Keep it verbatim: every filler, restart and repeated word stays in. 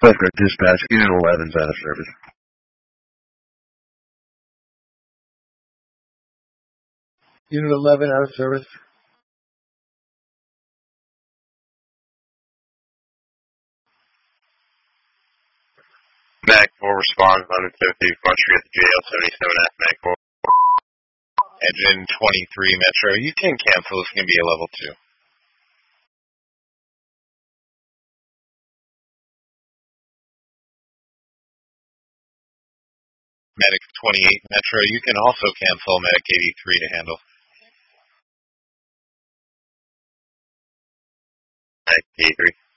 Lifeguard Dispatch, Unit eleven's out of service. Unit eleven out of service. Mag four responds, eleven fifty, Country at the J L seventy-seven F, Mag four. Engine twenty-three Metro, you can cancel, it's going to be a level two. Medic twenty-eight Metro, you can also cancel, Medic eighty-three to handle. Medic eighty-three.